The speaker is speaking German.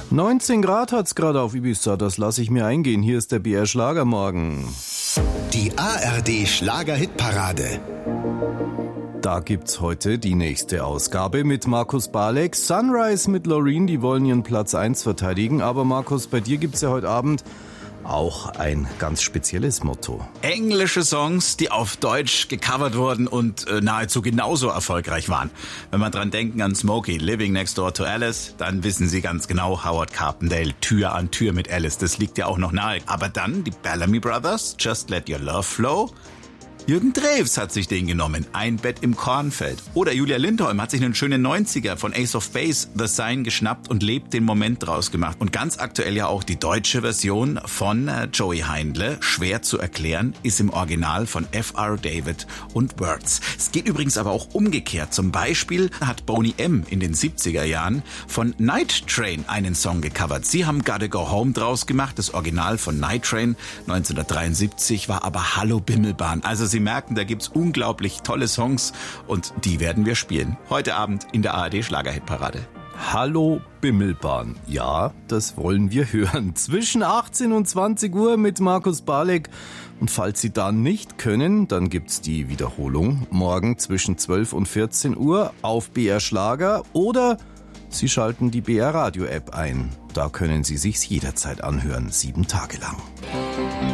19 Grad hat's gerade auf Ibiza, das lasse ich mir eingehen. Hier ist der BR Schlagermorgen. Die ARD Schlager-Hitparade. Da gibt's heute die nächste Ausgabe mit Markus Balek. Sunrise mit Loreen, die wollen ihren Platz 1 verteidigen. Aber Markus, bei dir gibt's ja heute Abend auch ein ganz spezielles Motto. Englische Songs, die auf Deutsch gecovert wurden und nahezu genauso erfolgreich waren. Wenn man dran denken an Smokey, Living Next Door to Alice, dann wissen Sie ganz genau, Howard Carpendale, Tür an Tür mit Alice, das liegt ja auch noch nahe. Aber dann die Bellamy Brothers, Just Let Your Love Flow. Jürgen Drews hat sich den genommen, Ein Bett im Kornfeld. Oder Julia Lindholm hat sich einen schönen 90er von Ace of Base, The Sign, geschnappt und lebt den Moment draus gemacht. Und ganz aktuell ja auch die deutsche Version von Joey Heindle, schwer zu erklären, ist im Original von F.R. David und Words. Es geht übrigens aber auch umgekehrt. Zum Beispiel hat Boney M. in den 70er Jahren von Night Train einen Song gecovert. Sie haben Gotta Go Home draus gemacht. Das Original von Night Train 1973 war aber Hallo Bimmelbahn. Also Sie merken, da gibt's unglaublich tolle Songs und die werden wir spielen. Heute Abend in der ARD Schlagerhitparade. Hallo Bimmelbahn. Ja, das wollen wir hören. Zwischen 18 und 20 Uhr mit Markus Balek. Und falls Sie da nicht können, dann gibt's die Wiederholung morgen zwischen 12 und 14 Uhr auf BR Schlager oder Sie schalten die BR Radio App ein. Da können Sie sich's jederzeit anhören, 7 Tage lang.